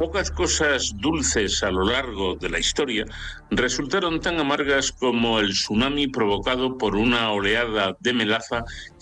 Pocas cosas dulces a lo largo de la historia resultaron tan amargas como el tsunami provocado por una oleada de melaza